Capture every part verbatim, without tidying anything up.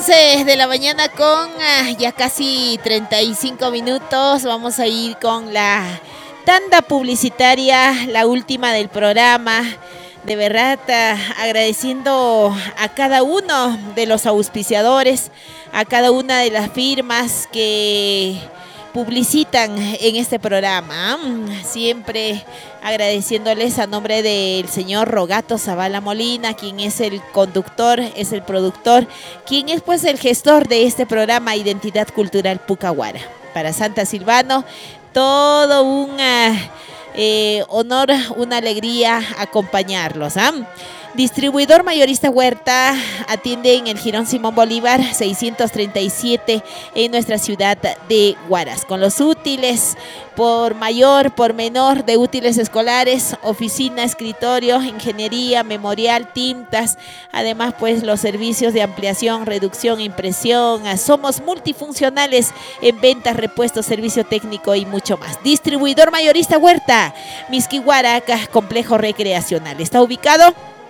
once de la mañana con ah, ya casi treinta y cinco minutos. Vamos a ir con la tanda publicitaria, la última del programa. De verdad, ah, agradeciendo a cada uno de los auspiciadores, a cada una de las firmas que publicitan en este programa. Siempre agradeciéndoles a nombre del señor Rogato Zavala Molina, quien es el conductor, es el productor, quien es pues el gestor de este programa Identidad Cultural Pucahuara. Para Santa Silvano, todo un uh, eh, honor, una alegría acompañarlos. ¿eh? Distribuidor mayorista Huerta atiende en el Jirón Simón Bolívar seiscientos treinta y siete en nuestra ciudad de Huaraz, con los útiles por mayor, por menor de útiles escolares, oficina, escritorio, ingeniería, memorial, tintas, además pues los servicios de ampliación, reducción, impresión. Somos multifuncionales en ventas, repuestos, servicio técnico y mucho más. Distribuidor mayorista Huerta, Misquihuaraca, complejo recreacional. Está ubicado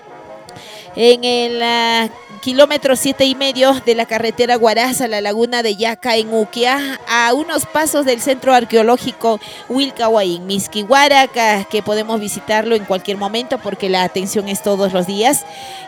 en el uh, kilómetro siete y medio de la carretera Huaraz a la laguna de Yaca en Uquia, a unos pasos del centro arqueológico Wilcahuayín, Misquihuaraca, que podemos visitarlo en cualquier momento porque la atención es todos los días,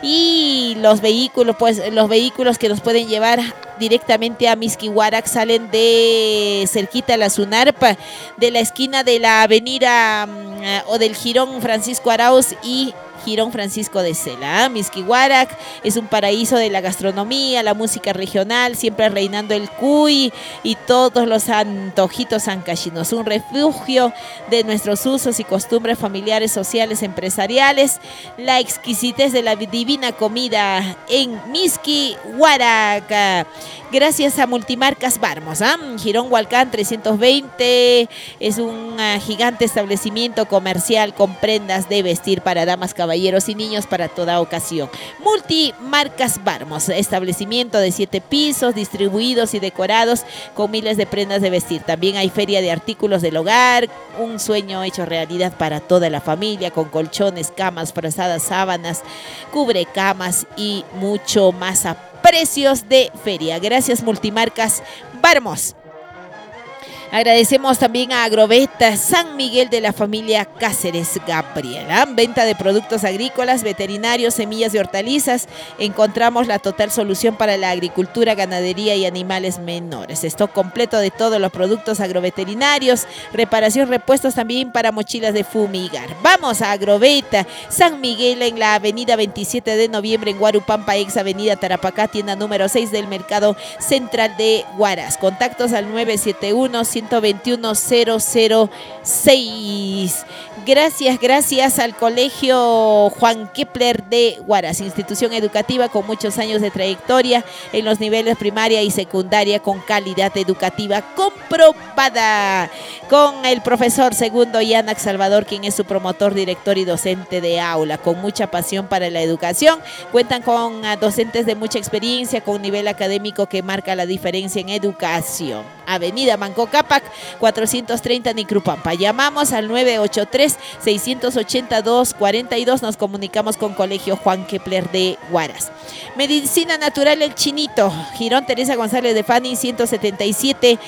y los vehículos, pues los vehículos que nos pueden llevar directamente a Misquihuarac salen de cerquita a la Sunarpa, de la esquina de la avenida um, o del Jirón Francisco Arauz y Jirón Francisco de Sela. Misquihuarac es un paraíso de la gastronomía, la música regional, siempre reinando el cuy y todos los antojitos ancachinos. Un refugio de nuestros usos y costumbres familiares, sociales, empresariales. La exquisitez de la divina comida en Misquihuarac. Gracias a Multimarcas Barmos. ¿eh? Jirón Hualcán trescientos veinte es un uh, gigante establecimiento comercial con prendas de vestir para damas, caballeros y niños para toda ocasión. Multimarcas Barmos, establecimiento de siete pisos, distribuidos y decorados con miles de prendas de vestir. También hay feria de artículos del hogar, un sueño hecho realidad para toda la familia, con colchones, camas, frazadas, sábanas, cubrecamas y mucho más a precios de feria. Gracias Multimarcas Barmos. Agradecemos también a Agroveta San Miguel de la familia Cáceres Gabriela. Venta de productos agrícolas, veterinarios, semillas y hortalizas. Encontramos la total solución para la agricultura, ganadería y animales menores. Stock completo de todos los productos agroveterinarios. Reparación, repuestos también para mochilas de fumigar. Vamos a Agroveta San Miguel en la avenida veintisiete de noviembre en Huarupampa, ex avenida Tarapacá, tienda número seis del Mercado Central de Huaraz. Contactos al nueve siete uno, uno dos uno, cero cero seis. Gracias, gracias al Colegio Juan Kepler de Huaraz, institución educativa con muchos años de trayectoria en los niveles primaria y secundaria con calidad educativa comprobada. Con el profesor Segundo Yanac Salvador, quien es su promotor, director y docente de aula, con mucha pasión para la educación. Cuentan con uh, docentes de mucha experiencia, con nivel académico que marca la diferencia en educación. Avenida Manco Cápac, cuatrocientos treinta Nicrupampa. Llamamos al nueve ocho tres, seis ocho dos, cuatro dos. Nos comunicamos con Colegio Juan Kepler de Huaraz. Medicina Natural El Chinito, Jirón Teresa González de Fanny ciento setenta y siete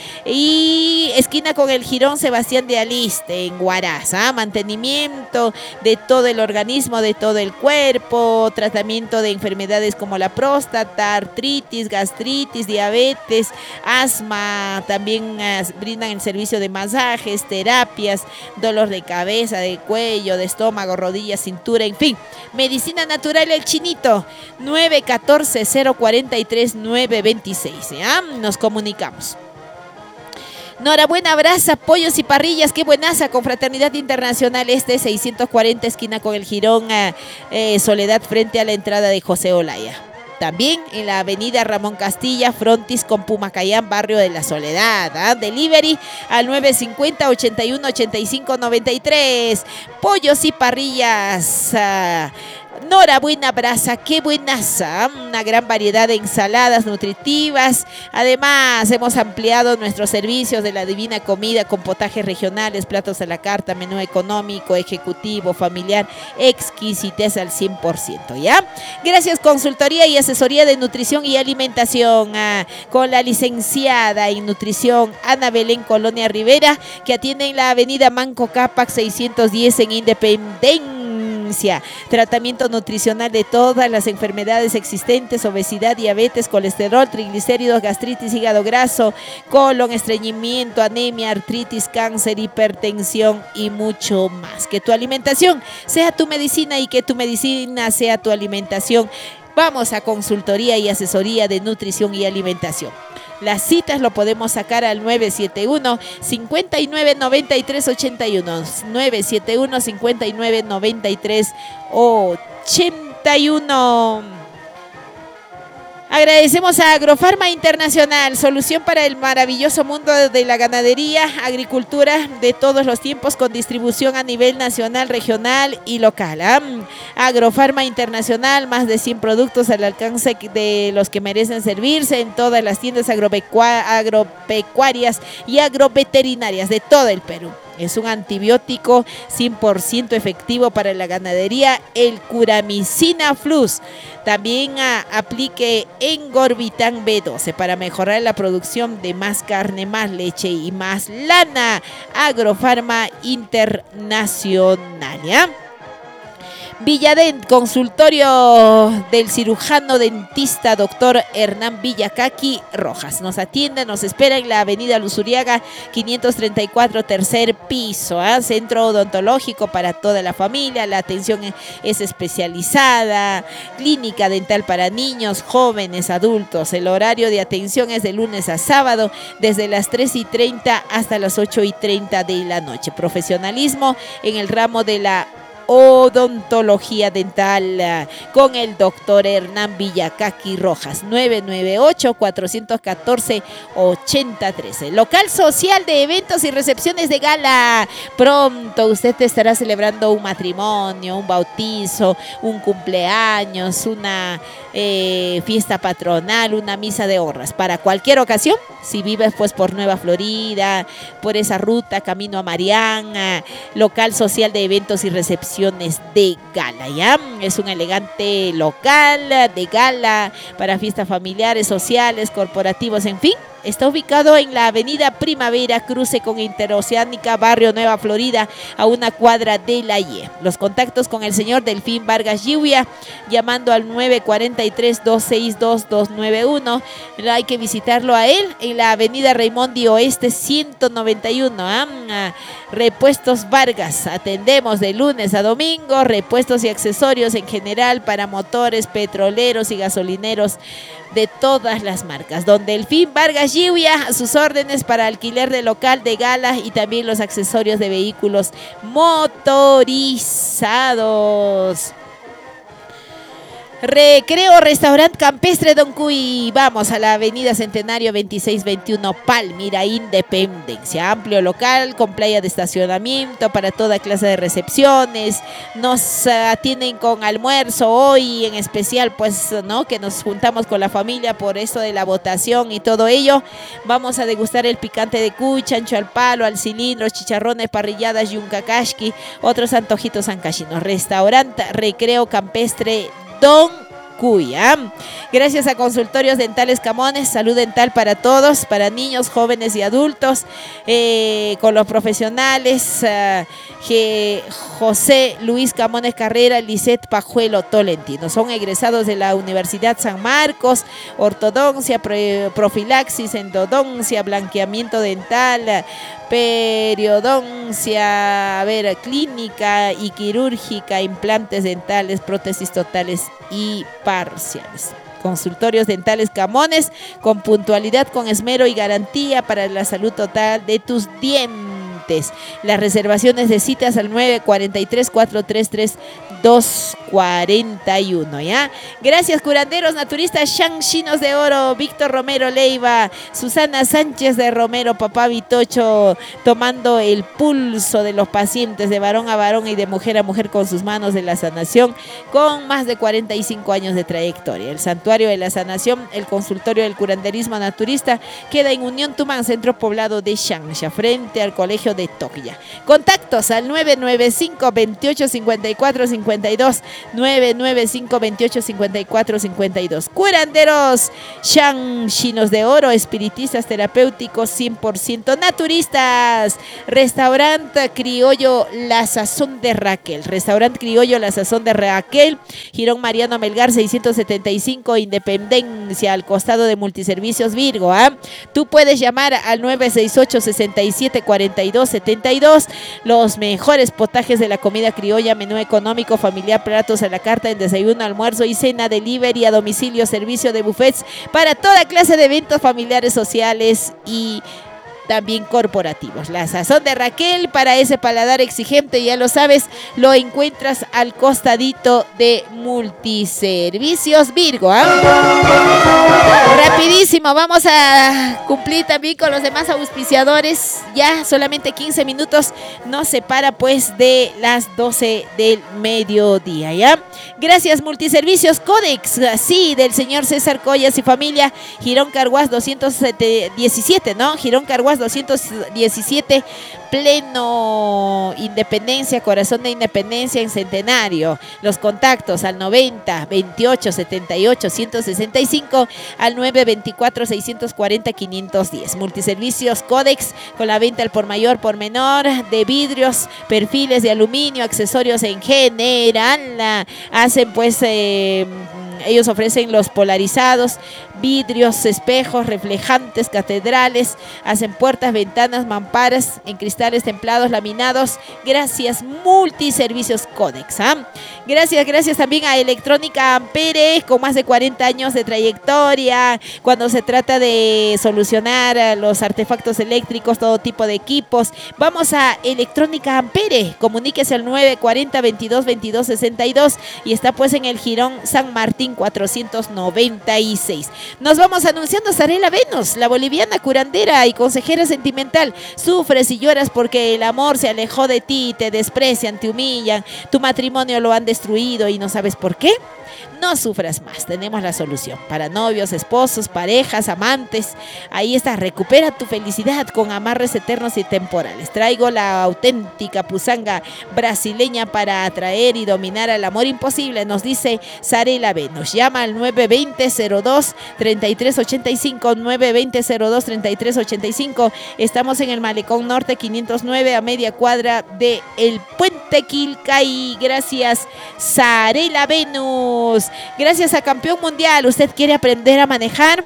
y esquina con el Jirón Sebastián de Aliste en Huaraz. ¿eh? Mantenimiento de todo el organismo, de todo el cuerpo, tratamiento de enfermedades como la próstata, artritis, gastritis, diabetes, asma. También uh, brindan el servicio de masajes, terapias, dolor de cabeza, de cuello, de estómago, rodillas, cintura, en fin. Medicina Natural El Chinito, nueve uno cuatro, cero cuatro tres, nueve dos seis. ¿eh? Nos comunicamos. Norabuena Brasa, pollos y parrillas, qué buenaza, Confraternidad Internacional Este, seiscientos cuarenta, esquina con el Jirón uh, eh, Soledad, frente a la entrada de José Olaya. También en la avenida Ramón Castilla, frontis con Pumacayán, barrio de la Soledad. ¿eh? Delivery al nueve cinco cero, ochenta y uno, ochenta y cinco, noventa y tres. Pollos y parrillas. Uh, Nora Buena Brasa, qué buenaza, una gran variedad de ensaladas nutritivas. Además, hemos ampliado nuestros servicios de la divina comida con potajes regionales, platos a la carta, menú económico, ejecutivo, familiar, exquisitez al cien por ciento, ¿ya? Gracias, consultoría y asesoría de nutrición y alimentación ah, con la licenciada en nutrición Ana Belén Colonia Rivera, que atiende en la avenida Manco Cápac seiscientos diez en Independencia. Tratamiento nutricional de todas las enfermedades existentes: obesidad, diabetes, colesterol, triglicéridos, gastritis, hígado graso, colon, estreñimiento, anemia, artritis, cáncer, hipertensión y mucho más. Que tu alimentación sea tu medicina y que tu medicina sea tu alimentación. Vamos a consultoría y asesoría de nutrición y alimentación. Las citas lo podemos sacar al nueve siete uno, cinco nueve, nueve tres ocho uno, nueve siete uno, cinco nueve, nueve tres ocho uno. Agradecemos a Agrofarma Internacional, solución para el maravilloso mundo de la ganadería, agricultura de todos los tiempos, con distribución a nivel nacional, regional y local. ¿eh? Agrofarma Internacional, más de cien productos al alcance de los que merecen servirse en todas las tiendas agropecuarias y agroveterinarias de todo el Perú. Es un antibiótico cien por ciento efectivo para la ganadería, el Curamicina Plus. También a, aplique Engorbitan B doce para mejorar la producción de más carne, más leche y más lana. Agrofarma Internacional, ¿ya? Villadent, consultorio del cirujano dentista doctor Hernán Villacaqui Rojas. Nos atiende, nos espera en la avenida Luzuriaga quinientos treinta y cuatro, tercer piso. ¿eh? Centro odontológico para toda la familia. La atención es especializada. Clínica dental para niños, jóvenes, adultos. El horario de atención es de lunes a sábado, desde las tres y treinta hasta las ocho y treinta de la noche. Profesionalismo en el ramo de la odontología dental con el doctor Hernán Villacaqui Rojas. Nueve nueve ocho, cuatro uno cuatro, ocho cero uno tres. Local social de eventos y recepciones de gala. Pronto usted estará celebrando un matrimonio, un bautizo, un cumpleaños, una eh, fiesta patronal, una misa de honras. Para cualquier ocasión, si vives pues por Nueva Florida, por esa ruta camino a Mariana, local social de eventos y recepciones de gala, ¿ya? Es un elegante local de gala para fiestas familiares, sociales, corporativos, en fin. Está ubicado en la avenida Primavera, cruce con Interoceánica, barrio Nueva Florida, a una cuadra de la I E. Los contactos con el señor Delfín Vargas Lluvia, llamando al nueve cuatro tres, dos seis dos, dos nueve uno. Hay que visitarlo a él en la avenida Raimondi Oeste ciento noventa y uno. ¿eh? Repuestos Vargas, atendemos de lunes a domingo, repuestos y accesorios en general para motores, petroleros y gasolineros de todas las marcas. Don Delfín Vargas Lluvia, a sus órdenes para alquiler de local de gala y también los accesorios de vehículos motorizados. Recreo Restaurante Campestre Don Cuy. Vamos a la avenida Centenario veintiséis veintiuno, Palmira, Independencia. Amplio local con playa de estacionamiento para toda clase de recepciones. Nos uh, atienden con almuerzo hoy en especial, pues, ¿no? Que nos juntamos con la familia por eso de la votación y todo ello. Vamos a degustar el picante de cuy, chancho al palo, al cilindro, chicharrones, parrilladas, yuncacashki, otros antojitos ancachinos. Restaurante Recreo Campestre Don Cuy. ¿eh? Gracias a Consultorios Dentales Camones, salud dental para todos, para niños, jóvenes y adultos, eh, con los profesionales uh, que José Luis Camones Carrera, Lisette Pajuelo Tolentino. Son egresados de la Universidad San Marcos. Ortodoncia, pre, profilaxis, endodoncia, blanqueamiento dental, periodoncia, a ver, clínica y quirúrgica, implantes dentales, prótesis totales y parciales. Consultorios Dentales Camones, con puntualidad, con esmero y garantía para la salud total de tus dientes. Fuentes. Las reservaciones de citas al nueve cuatro tres, cuatro tres tres, dos cuatro uno, ¿ya? Gracias, curanderos naturistas Shang Chinos de Oro, Víctor Romero Leiva, Susana Sánchez de Romero, Papá Vitocho, tomando el pulso de los pacientes de varón a varón y de mujer a mujer con sus manos de la sanación, con más de cuarenta y cinco años de trayectoria. El Santuario de la Sanación, el consultorio del curanderismo naturista, queda en Unión Tumán, centro poblado de Changsha, frente al colegio de Tocya. Contactos al nueve nueve cinco, veintiocho cincuenta y cuatro cincuenta y dos, nueve nueve cinco, veintiocho cincuenta y cuatro cincuenta y dos. Curanderos Shang Chinos de Oro, espiritistas terapéuticos cien por ciento naturistas. Restaurante Criollo La Sazón de Raquel. Restaurante Criollo La Sazón de Raquel, Girón Mariano Melgar seiscientos setenta y cinco, Independencia, al costado de Multiservicios Virgo. ¿eh? Tú puedes llamar al nueve seis ocho, sesenta y siete, cuarenta y dos, setenta y dos. Los mejores potajes de la comida criolla, menú económico, familiar, platos a la carta, en desayuno, almuerzo y cena, delivery a domicilio, servicio de buffets para toda clase de eventos familiares, sociales y también corporativos. La Sazón de Raquel, para ese paladar exigente, ya lo sabes, lo encuentras al costadito de Multiservicios Virgo. ¿eh? Rapidísimo, vamos a cumplir también con los demás auspiciadores. Ya solamente quince minutos nos separa pues de las doce del mediodía, ¿ya? Gracias, Multiservicios Codex, sí, del señor César Collas y familia, Girón Carguás doscientos diecisiete, ¿no? Girón Carguás doscientos diecisiete, pleno Independencia, corazón de Independencia en Centenario. Los contactos al noventa, veintiocho, setenta y ocho, ciento sesenta y cinco, al nueve veinticuatro, seiscientos cuarenta, quinientos diez. Multiservicios Codex, con la venta al por mayor, por menor, de vidrios, perfiles de aluminio, accesorios en general. Hacen pues... Eh, Ellos ofrecen los polarizados, vidrios, espejos, reflejantes, catedrales, hacen puertas, ventanas, mamparas en cristales templados, laminados. Gracias, Multiservicios Codex. ¿eh? Gracias, gracias también a Electrónica Ampere, con más de cuarenta años de trayectoria, cuando se trata de solucionar los artefactos eléctricos, todo tipo de equipos. Vamos a Electrónica Ampere, comuníquese al nueve cuarenta, veintidós, veintidós, sesenta y dos y está pues en el Jirón San Martín cuatrocientos noventa y seis. Nos vamos anunciando. Sarela Venus, la boliviana curandera y consejera sentimental. Sufres y lloras porque el amor se alejó de ti, te desprecian, te humillan, tu matrimonio lo han destruido y no sabes por qué. No sufras más, tenemos la solución para novios, esposos, parejas, amantes. Ahí está, recupera tu felicidad con amarres eternos y temporales. Traigo la auténtica pusanga brasileña para atraer y dominar al amor imposible, nos dice Sarela Venus. Llama al nueve veinte, cero dos, treinta y tres ochenta y cinco, nueve veinte, cero dos, treinta y tres ochenta y cinco. Estamos en el Malecón Norte quinientos nueve, a media cuadra de el Puente Quilcay. Gracias, Sarela Venus. Gracias a Campeón Mundial. ¿Usted quiere aprender a manejar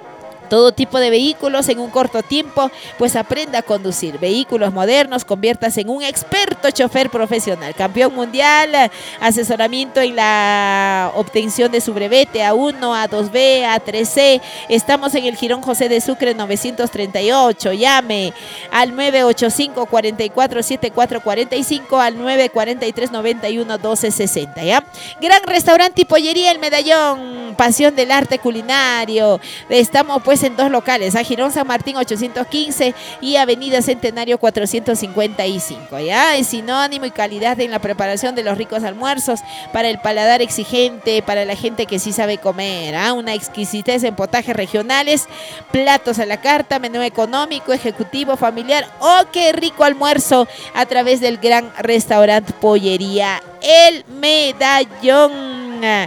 todo tipo de vehículos en un corto tiempo? Pues aprenda a conducir vehículos modernos, conviértase en un experto chofer profesional. Campeón Mundial, asesoramiento en la obtención de su brevete A uno, A dos B, A tres C. Estamos en el Jirón José de Sucre novecientos treinta y ocho. Llame al nueve ocho cinco, cuatro cuatro, siete cuatro cuatro cinco, al nueve cuatro tres, noventa y uno, doce sesenta. ¿ya? Gran Restaurante y Pollería El Medallón, pasión del arte culinario. Estamos pues en dos locales, a Girón San Martín ochocientos quince y Avenida Centenario cuatrocientos cincuenta y cinco. ¿ya? Es sinónimo y calidad en la preparación de los ricos almuerzos para el paladar exigente, para la gente que sí sabe comer. ¿eh? Una exquisitez en potajes regionales, platos a la carta, menú económico, ejecutivo, familiar. ¡Oh, qué rico almuerzo! A través del Gran Restaurante Pollería El Medallón.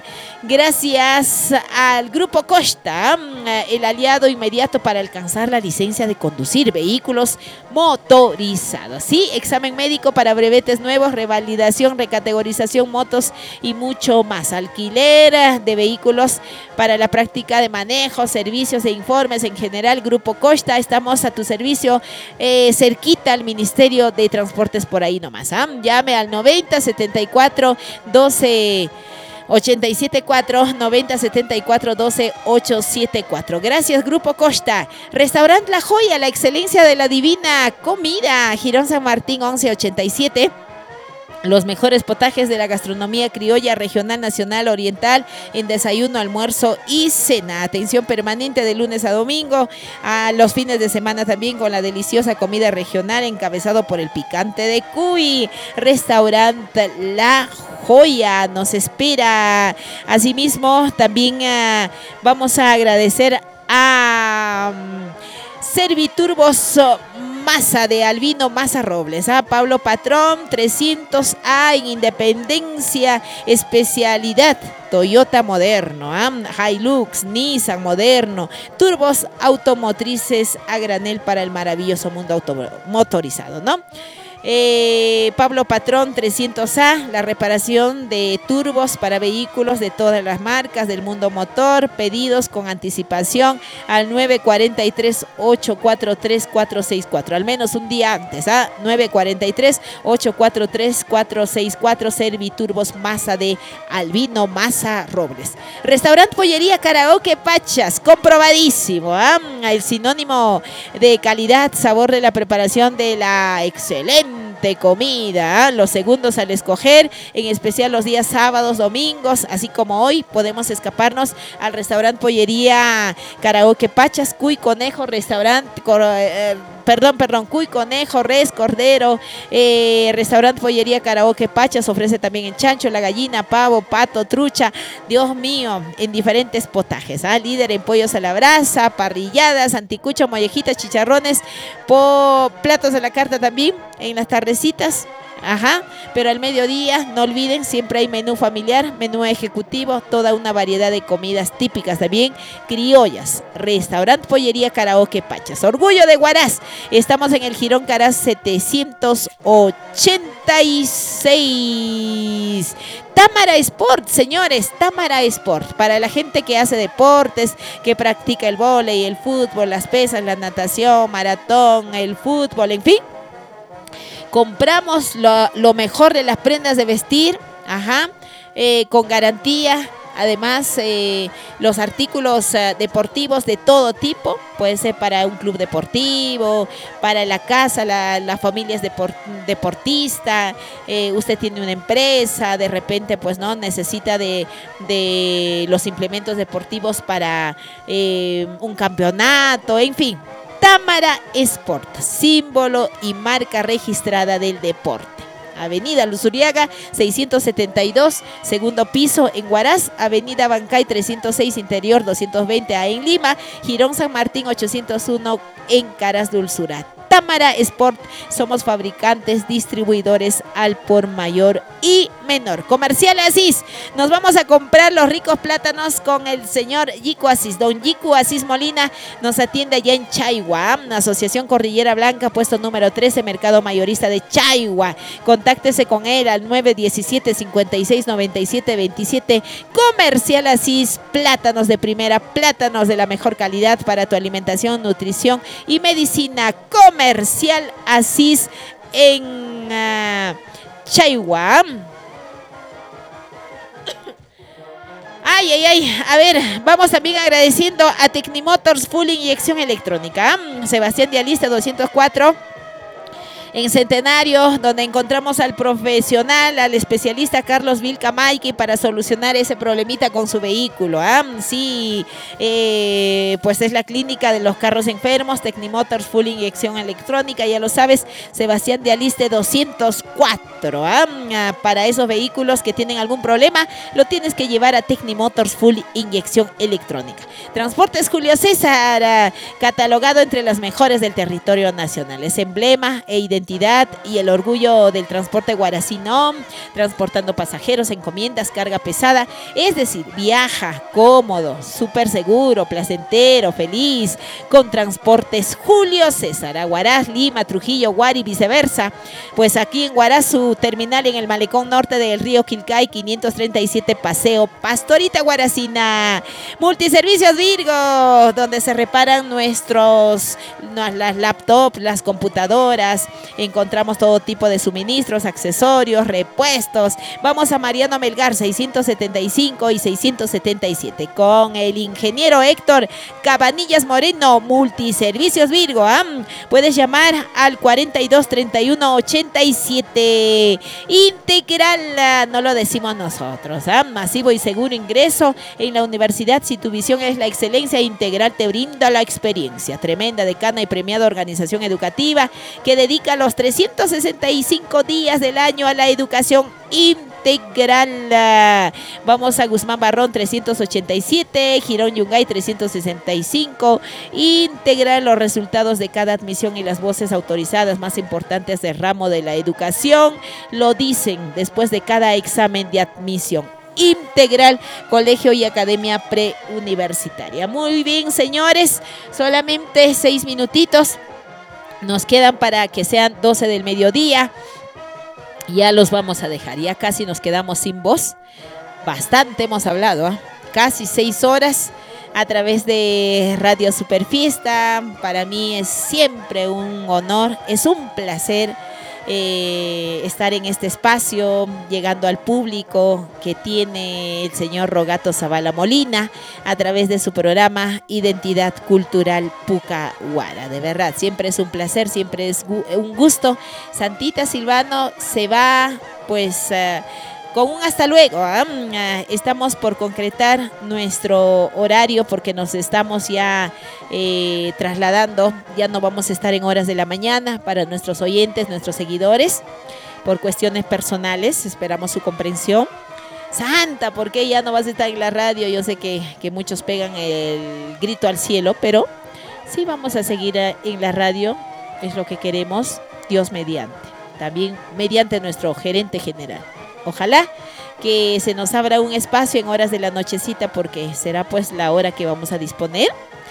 Gracias al Grupo Costa, el aliado inmediato para alcanzar la licencia de conducir vehículos motorizados. Sí, examen médico para brevetes nuevos, revalidación, recategorización, motos y mucho más. Alquiler de vehículos para la práctica de manejo, servicios e informes en general. Grupo Costa, estamos a tu servicio, eh, cerquita al Ministerio de Transportes, por ahí nomás. ¿eh? Llame al noventa, setenta y cuatro, doce ochenta y siete cuatro, noventa setenta y cuatro doce, ochocientos setenta y cuatro. Gracias, Grupo Costa. Restaurante La Joya, la excelencia de la divina comida. Girón San Martín once ochenta y siete. Los mejores potajes de la gastronomía criolla regional, nacional, oriental, en desayuno, almuerzo y cena. Atención permanente de lunes a domingo, a los fines de semana también con la deliciosa comida regional encabezado por el picante de cuy. Restaurante La Joya nos espera. Asimismo, también uh, vamos a agradecer a um, Serviturbos Masa de Albino Masa Robles, ¿ah? Pablo Patrón, trescientos A en Independencia, especialidad Toyota moderno, ¿ah? Hilux, Nissan moderno, turbos automotrices a granel para el maravilloso mundo automotorizado, ¿no? Eh, Pablo Patrón, trescientos A, la reparación de turbos para vehículos de todas las marcas del mundo motor. Pedidos con anticipación al nueve cuatro tres, ocho cuatro tres, cuatro seis cuatro, al menos un día antes, ¿ah? nueve cuatro tres, ocho cuatro tres, cuatro seis cuatro. Serviturbos Masa de Albino Masa Robles. Restaurante Pollería Karaoke Pachas, comprobadísimo, ¿ah? El sinónimo de calidad, sabor de la preparación de la excelente comida, ¿eh? Los segundos al escoger, en especial los días sábados, domingos, así como hoy podemos escaparnos al restaurante Pollería Karaoke Pachas, Cuy, Conejo, restaurante, eh, perdón, perdón, Cuy, Conejo, Res, Cordero, eh, restaurante Pollería Karaoke Pachas ofrece también el chancho, la gallina, pavo, pato, trucha, Dios mío, en diferentes potajes, ¿eh? Líder en pollos a la brasa, parrilladas, anticucho, mollejitas, chicharrones, po, platos de la carta también, en las tardecitas. Ajá, pero al mediodía, no olviden, siempre hay menú familiar, menú ejecutivo, toda una variedad de comidas típicas también, criollas. Restaurante Pollería Karaoke Pachas, orgullo de Huaraz. Estamos en el Girón Caraz setecientos ochenta y seis. Támara Sport, señores, Támara Sport, para la gente que hace deportes, que practica el vóley, el fútbol, las pesas, la natación, maratón, el fútbol, en fin. Compramos lo, lo mejor de las prendas de vestir, ajá, eh, con garantía. Además, eh, los artículos eh, deportivos de todo tipo, puede ser para un club deportivo, para la casa, la, la familia es deport, deportista, eh, usted tiene una empresa, de repente pues no necesita de, de los implementos deportivos para eh, un campeonato, en fin. Támara Sport, símbolo y marca registrada del deporte. Avenida Luzuriaga seiscientos setenta y dos, segundo piso en Huaraz, Avenida Bancay trescientos seis, interior doscientos veinte A en Lima, Girón San Martín ochocientos uno en Caras Dulzura. Támara Sport, somos fabricantes, distribuidores al por mayor y menor. Comercial Asís, nos vamos a comprar los ricos plátanos con el señor Yiku Asís. Don Yiku Asís Molina nos atiende allá en Chaigua, Asociación Cordillera Blanca, puesto número trece, Mercado Mayorista de Chaigua. Contáctese con él al nueve diecisiete, cincuenta y seis, noventa y siete, veintisiete. Comercial Asís, plátanos de primera, plátanos de la mejor calidad para tu alimentación, nutrición y medicina. Comercial Asís en uh, Chaigua. Ay, ay, ay, a ver, vamos también agradeciendo a Tecnimotors Full Inyección Electrónica. Sebastián Dialista doscientos cuatro. En Centenario, donde encontramos al profesional, al especialista Carlos Vilcamaiki para solucionar ese problemita con su vehículo. ¿eh? Sí, eh, pues es la clínica de los carros enfermos, Tecnimotors Full Inyección Electrónica, ya lo sabes, Sebastián de Aliste doscientos cuatro. ¿eh? Para esos vehículos que tienen algún problema, lo tienes que llevar a Tecnimotors Full Inyección Electrónica. Transportes Julio César, catalogado entre las mejores del territorio nacional. Es emblema e identidad y el orgullo del transporte guaracino, transportando pasajeros, encomiendas, carga pesada, es decir, viaja cómodo, súper seguro, placentero, feliz, con Transportes Julio César, a Huaraz, Lima, Trujillo, Huari, viceversa. Pues aquí en Huaraz, su terminal en el malecón norte del río Quilcay, quinientos treinta y siete Paseo Pastorita Guaracina. Multiservicios Virgo, donde se reparan nuestros, las laptops, las computadoras, encontramos todo tipo de suministros, accesorios, repuestos. Vamos a Mariano Melgar seiscientos setenta y cinco y seiscientos setenta y siete con el ingeniero Héctor Cabanillas Moreno, Multiservicios Virgo. ¿eh? Puedes llamar al cuarenta y dos treinta y uno ochenta y siete. Integral, no lo decimos nosotros. ¿eh? Masivo y seguro ingreso en la universidad. Si tu visión es la excelencia, Integral te brinda la experiencia. Tremenda, decana y premiada organización educativa que dedica los trescientos sesenta y cinco días del año a la educación integral. Vamos a Guzmán Barrón trescientos ochenta y siete, Girón Yungay trescientos sesenta y cinco. Integral, los resultados de cada admisión y las voces autorizadas más importantes del ramo de la educación lo dicen después de cada examen de admisión. Integral, colegio y academia preuniversitaria. Muy bien, señores, solamente seis minutitos nos quedan para que sean doce del mediodía. Ya los vamos a dejar, ya casi nos quedamos sin voz. Bastante hemos hablado, ¿eh? Casi seis horas a través de Radio Superfiesta. Para mí es siempre un honor, es un placer eh, estar en este espacio, llegando al público que tiene el señor Rogato Zavala Molina a través de su programa Identidad Cultural Pucahuara. De verdad, siempre es un placer, siempre es gu- un gusto. Santita Silvano se va pues uh, con un hasta luego. ¿eh? Uh, estamos por concretar nuestro horario porque nos estamos ya eh, trasladando. Ya no vamos a estar en horas de la mañana para nuestros oyentes, nuestros seguidores, por cuestiones personales. Esperamos su comprensión. Santa, ¿por qué ya no vas a estar en la radio? Yo sé que, que muchos pegan el grito al cielo, pero sí vamos a seguir en la radio. Es lo que queremos, Dios mediante. También mediante nuestro gerente general. Ojalá que se nos abra un espacio en horas de la nochecita porque será pues la hora que vamos a disponer.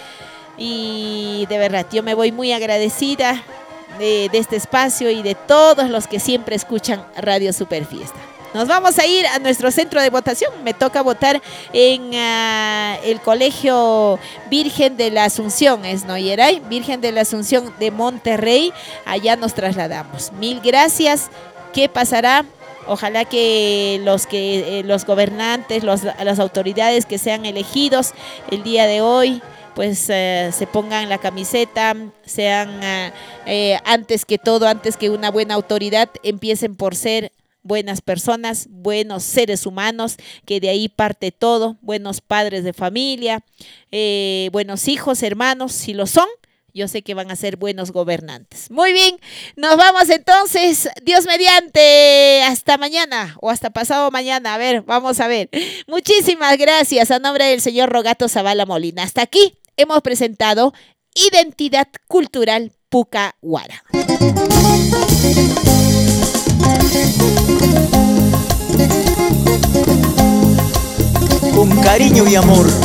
Y de verdad, yo me voy muy agradecida de, de este espacio y de todos los que siempre escuchan Radio Superfiesta. Nos vamos a ir a nuestro centro de votación. Me toca votar en uh, el Colegio Virgen de la Asunción, ¿es no, Yeray? Virgen de la Asunción de Monterrey. Allá nos trasladamos. Mil gracias. ¿Qué pasará? Ojalá que los que eh, los gobernantes, los, las autoridades que sean elegidos el día de hoy, pues eh, se pongan la camiseta, sean eh, eh, antes que todo, antes que una buena autoridad, empiecen por ser buenas personas, buenos seres humanos, que de ahí parte todo, buenos padres de familia, eh, buenos hijos, hermanos, si lo son. Yo sé que van a ser buenos gobernantes. Muy bien, nos vamos entonces, Dios mediante, hasta mañana o hasta pasado mañana. A ver, vamos a ver. Muchísimas gracias a nombre del señor Rogato Zavala Molina. Hasta aquí hemos presentado Identidad Cultural Pucahuara. Con cariño y amor.